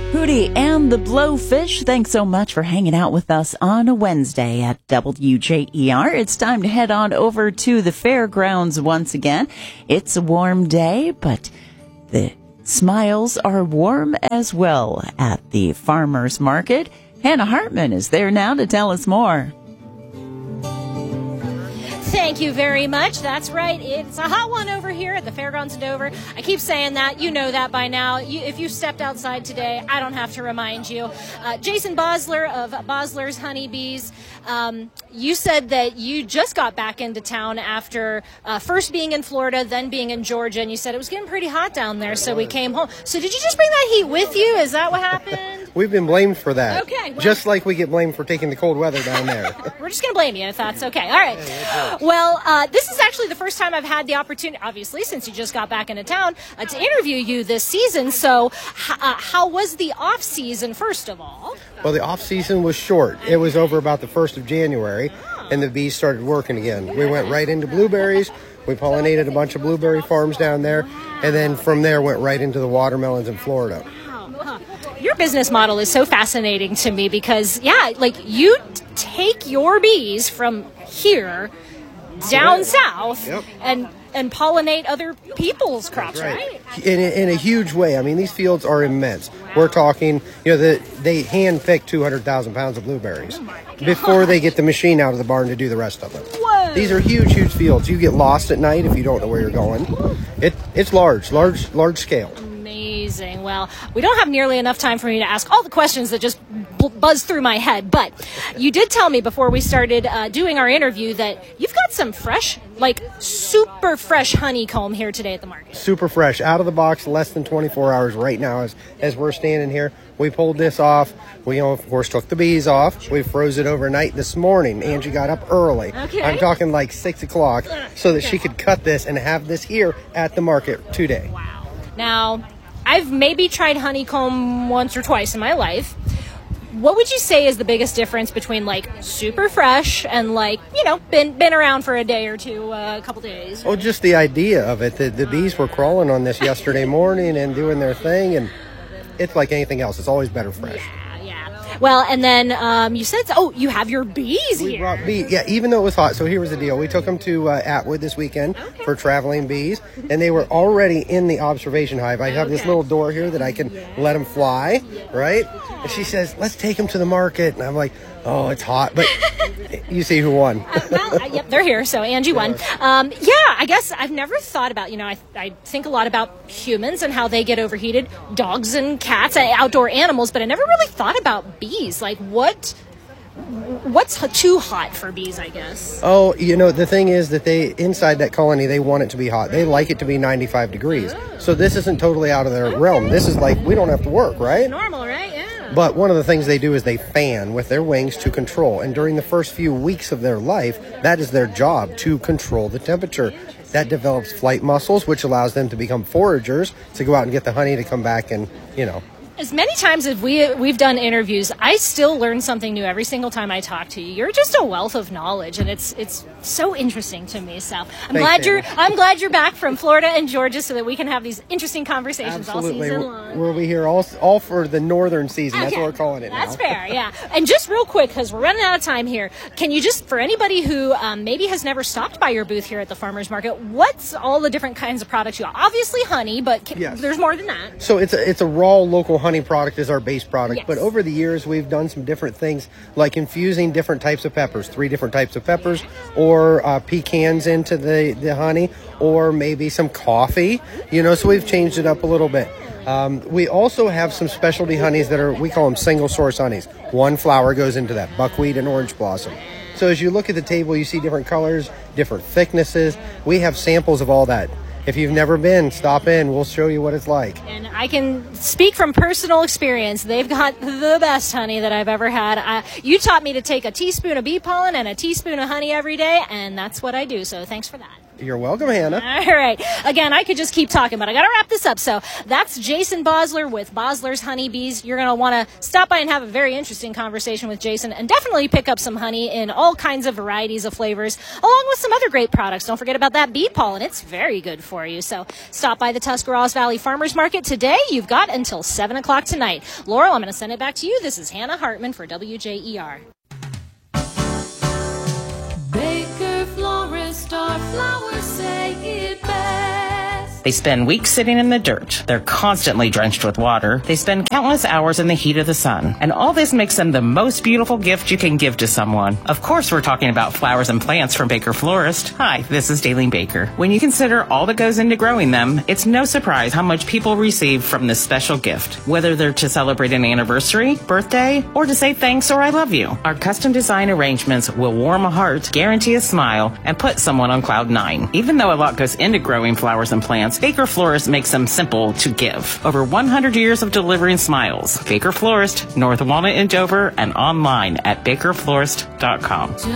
Hootie and the Blowfish, thanks so much for hanging out with us on a Wednesday at WJER. It's time to head on over to the fairgrounds once again. It's a warm day, but the smiles are warm as well at the farmers market. Hannah Hartman is there now to tell us more. Thank you very much. That's right. It's a hot one over here at the Fairgrounds in Dover. I keep saying that. You know that by now. If you stepped outside today, I don't have to remind you. Jason Bosler of Bosler's Honeybees, you said that you just got back into town after first being in Florida, then being in Georgia, and you said it was getting pretty hot down there, so we came home. So did you just bring that heat with you? Is that what happened? We've been blamed for that. Okay. Well, just like we get blamed for taking the cold weather down there. We're just going to blame you if that's okay. All right. Well, this is actually the first time I've had the opportunity, obviously, since you just got back into town, to interview you this season. So how was the off season, first of all? Well, the off season was short. It was over about the 1st of January, and the bees started working again. We went right into blueberries. We pollinated a bunch of blueberry farms down there, and then from there went right into the watermelons in Florida. Your business model is so fascinating to me because, you take your bees from here down south and pollinate other people's crops, right? In a huge way. I mean, these fields are immense. Wow. We're talking, they hand-pick 200,000 pounds of blueberries before they get the machine out of the barn to do the rest of it. Whoa. These are huge, huge fields. You get lost at night if you don't know where you're going. It's large scale. Amazing. Well, we don't have nearly enough time for me to ask all the questions that just buzz through my head, but you did tell me before we started doing our interview that you've got some fresh, super fresh honeycomb here today at the market. Super fresh, out of the box, less than 24 hours right now as we're standing here. We pulled this off. We, of course, took the bees off. We froze it overnight this morning. Angie got up early. Okay. I'm talking 6 o'clock so that she could cut this and have this here at the market today. Wow. Now, I've maybe tried honeycomb once or twice in my life. What would you say is the biggest difference between super fresh and been around for a day or two, a couple days? Oh, just the idea of it. The bees were crawling on this yesterday morning and doing their thing, and it's like anything else. It's always better fresh. Yeah. Well, and then you said, you have your bees here. We brought bees, even though it was hot. So here was the deal. We took them to Atwood this weekend for traveling bees, and they were already in the observation hive. I have this little door here that I can let them fly, right? And she says, let's take them to the market. And I'm like, oh, it's hot. But you see who won. Yep, they're here. So Angie won. I guess I've never thought about, I think a lot about humans and how they get overheated, dogs and cats, outdoor animals, but I never really thought about bees. What's too hot for bees, I guess? Oh, the thing is that inside that colony, they want it to be hot. They like it to be 95 degrees. So this isn't totally out of their realm. This is we don't have to work, right? It's normal, right? Yeah. But one of the things they do is they fan with their wings to control. And during the first few weeks of their life, that is their job, to control the temperature. That develops flight muscles, which allows them to become foragers, to go out and get the honey to come back and, As many times as we've done interviews, I still learn something new every single time I talk to you. You're just a wealth of knowledge, and it's so interesting to me. So I'm glad you're back from Florida and Georgia, so that we can have these interesting conversations all season long. We'll be here all for the northern season. That's what we're calling it now. That's fair, yeah. And just real quick, because we're running out of time here, can you just, for anybody who maybe has never stopped by your booth here at the farmers market, what's all the different kinds of products you have? Obviously honey, but there's more than that. So it's a raw local honey product is our base product, yes. But over the years we've done some different things, like infusing different types of peppers, 3 different types of peppers, or pecans into the honey, or maybe some coffee, so we've changed it up a little bit. We also have some specialty honeys that we call them single source honeys. One flower goes into that, buckwheat and orange blossom. So as you look at the table, you see different colors, different thicknesses. We have samples of all that. If you've never been, stop in. We'll show you what it's like. And I can speak from personal experience. They've got the best honey that I've ever had. You taught me to take a teaspoon of bee pollen and a teaspoon of honey every day, and that's what I do. So thanks for that. You're welcome, Hannah. All right. Again, I could just keep talking, but I got to wrap this up. So that's Jason Bosler with Bosler's Honeybees. You're going to want to stop by and have a very interesting conversation with Jason, and definitely pick up some honey in all kinds of varieties of flavors, along with some other great products. Don't forget about that bee pollen. It's very good for you. So stop by the Tuscarawas Valley Farmers Market today. You've got until 7 o'clock tonight. Laurel, I'm going to send it back to you. This is Hannah Hartman for WJER. Baker Florist, our flowers say it best. They spend weeks sitting in the dirt. They're constantly drenched with water. They spend countless hours in the heat of the sun. And all this makes them the most beautiful gift you can give to someone. Of course, we're talking about flowers and plants from Baker Florist. Hi, this is Daleen Baker. When you consider all that goes into growing them, it's no surprise how much people receive from this special gift. Whether they're to celebrate an anniversary, birthday, or to say thanks or I love you. Our custom design arrangements will warm a heart, guarantee a smile, and put someone on cloud 9. Even though a lot goes into growing flowers and plants, Baker Florist makes them simple to give. Over 100 years of delivering smiles. Baker Florist, North Walnut in Dover, and online at bakerflorist.com.